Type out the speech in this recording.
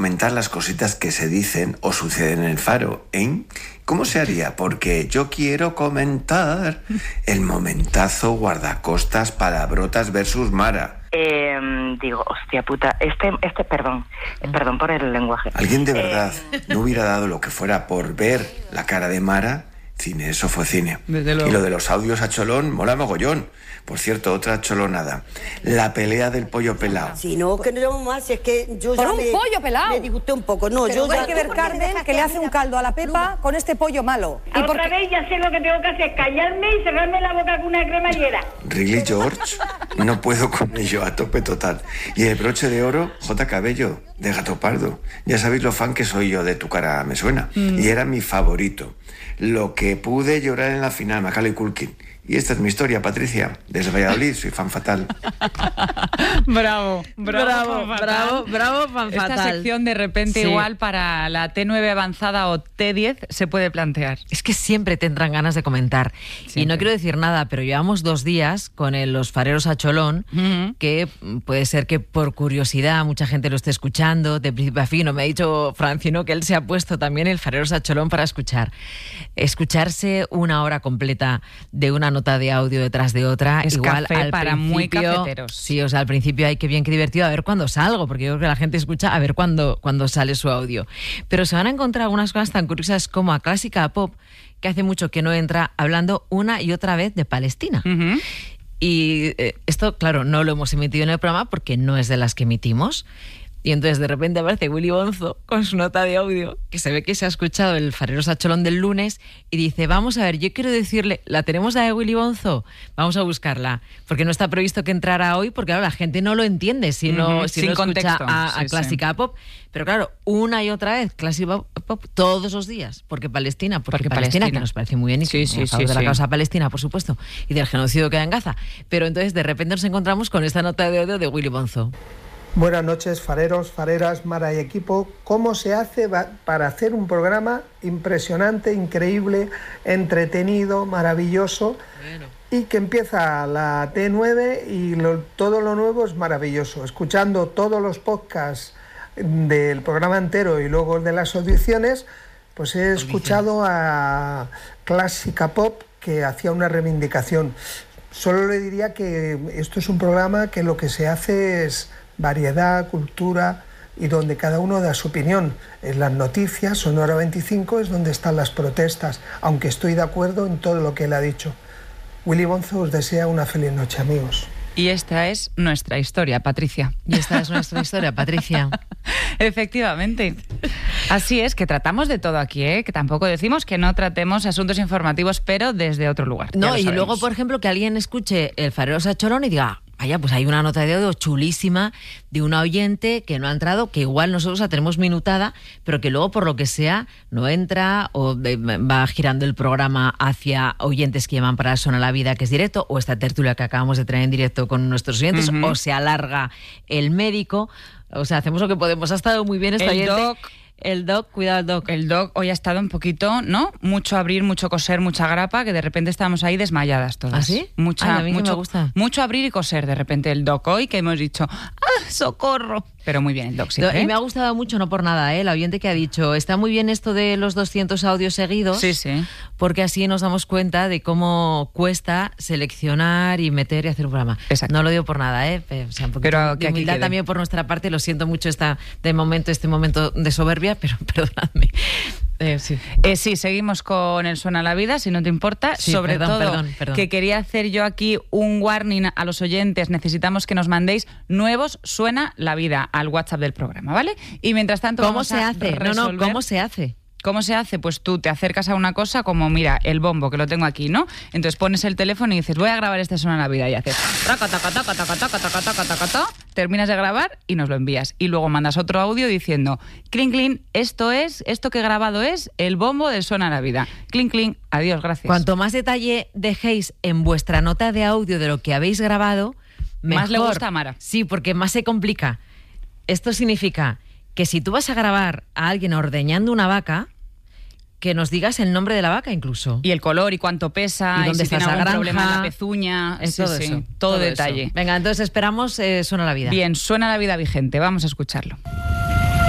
comentar las cositas que se dicen o suceden en el Faro, ¿eh? ¿Cómo se haría? Porque yo quiero comentar el momentazo guardacostas palabrotas versus Mara. Digo, hostia puta, perdón por el lenguaje. ¿Alguien de verdad no hubiera dado lo que fuera por ver la cara de Mara? Cine, eso fue cine. Desde luego. Y lo de los audios a cholón mola mogollón. Por cierto, otra cholonada. La pelea del pollo pelado. Si no, que no más, es que yo ¿Por ya un pollo pelado? me disgusté un poco. No, Pero yo ya... hay que ver Carmen que le hace un caldo a la Pepa con este pollo malo. Y otra vez ya sé lo que tengo que hacer, callarme y cerrarme la boca con una cremallera. Wrigley George, no puedo con ello, a tope total. Y el broche de oro, J. Cabello, de Gato Pardo. Ya sabéis lo fan que soy yo de Tu cara me suena. Y era mi favorito. Lo que pude llorar en la final, Macaulay Culkin. Y esta es mi historia, Patricia. Desde Valladolid, soy fan fatal. Bravo, fan fatal. Esta sección de repente Sí. igual para la T9 avanzada o T10 se puede plantear. Es que siempre tendrán ganas de comentar. Siempre. Y no quiero decir nada, pero llevamos 2 días con los fareros a cholón, que puede ser que por curiosidad mucha gente lo esté escuchando, de principio a fin. No me ha dicho Francino que él se ha puesto también el fareros a cholón para escucharse 1 hora completa de una nota de audio detrás de otra. Es igual café al para muy principio, cafeteros. Sí, o sea, al principio hay que bien que divertido, a ver cuándo salgo, porque yo creo que la gente escucha a ver cuándo sale su audio. Pero se van a encontrar algunas cosas tan curiosas como a Clásica Pop, que hace mucho que no entra, hablando una y otra vez de Palestina. Y esto, claro, no lo hemos emitido en el programa porque no es de las que emitimos. Y entonces de repente aparece Willy Bonzo con su nota de audio, que se ve que se ha escuchado el Fareros a Cholón del lunes, y dice, vamos a ver, yo quiero decirle, ¿la tenemos la de Willy Bonzo? Vamos a buscarla, porque no está previsto que entrara hoy, porque claro, la gente no lo entiende si no Sin escucha contexto. a Sí, Clásica Pop. Pero claro, una y otra vez, Clásica Pop todos los días, porque Palestina, que nos parece muy bien, y que a favor de la causa palestina, por supuesto, y del genocidio que hay en Gaza. Pero entonces de repente nos encontramos con esta nota de audio de Willy Bonzo. Buenas noches, fareros, fareras, Mara y equipo. ¿Cómo se hace para hacer un programa impresionante, increíble, entretenido, maravilloso? Bueno. Y que empieza la T9 y todo lo nuevo es maravilloso. Escuchando todos los podcasts del programa entero y luego el de las audiciones, pues he escuchado a Clásica Pop, que hacía una reivindicación. Solo le diría que esto es un programa que lo que se hace es variedad, cultura, y donde cada uno da su opinión. En las noticias, Sonora 25, es donde están las protestas, aunque estoy de acuerdo en todo lo que él ha dicho. Willy Bonzo os desea una feliz noche, amigos. Y esta es nuestra historia, Patricia. Efectivamente. Así es, que tratamos de todo aquí, ¿eh? Que tampoco decimos que no tratemos asuntos informativos, pero desde otro lugar. No, y luego, por ejemplo, que alguien escuche el Fareros a Cholón y diga, vaya, pues hay una nota de audio chulísima de una oyente que no ha entrado, que igual nosotros la tenemos minutada, pero que luego, por lo que sea, no entra, o va girando el programa hacia oyentes que llaman para Suena la Vida, que es directo, o esta tertulia que acabamos de traer en directo con nuestros oyentes, o se alarga el médico. O sea, hacemos lo que podemos. Ha estado muy bien esta oyente. El doc, cuidado el doc. El doc hoy ha estado un poquito, ¿no? Mucho abrir, mucho coser, mucha grapa, que de repente estábamos ahí desmayadas todas. ¿Ah, sí? A mí me gusta. Mucho abrir y coser de repente el doc hoy, que hemos dicho, ¡ah, socorro! Pero muy bien el doc siempre, ¿eh? Y me ha gustado mucho, no por nada, la oyente que ha dicho, está muy bien esto de los 200 audios seguidos, sí, porque así nos damos cuenta de cómo cuesta seleccionar y meter y hacer un programa. Exacto. No lo digo por nada, o sea, un poquito pero de humildad también por nuestra parte. Lo siento mucho este momento de soberbia, pero perdonadme. Sí, seguimos con el Suena la Vida, si no te importa. Sí, sobre todo, perdón. Que quería hacer yo aquí un warning a los oyentes. Necesitamos que nos mandéis nuevos Suena la Vida al WhatsApp del programa, ¿vale? Y mientras tanto, ¿cómo se hace? ¿Cómo se hace? ¿Cómo se hace? Pues tú te acercas a una cosa como, mira, el bombo, que lo tengo aquí, ¿no? Entonces pones el teléfono y dices, voy a grabar este Suena la Vida, y haces taca, taca, taca, taca, taca, taca, taca, taca, taca, terminas de grabar y nos lo envías. Y luego mandas otro audio diciendo, clink, clink, esto que he grabado es el bombo del Suena la Vida. Clink, clink, adiós, gracias. Cuanto más detalle dejéis en vuestra nota de audio de lo que habéis grabado, mejor. Más le gusta a Mara. Sí, porque más se complica. Esto significa que si tú vas a grabar a alguien ordeñando una vaca, que nos digas el nombre de la vaca incluso. Y el color, y cuánto pesa, y dónde si tiene algún problema en la pezuña. Todo detalle. Eso. Venga, entonces esperamos Suena la Vida. Bien, Suena la Vida vigente. Vamos a escucharlo.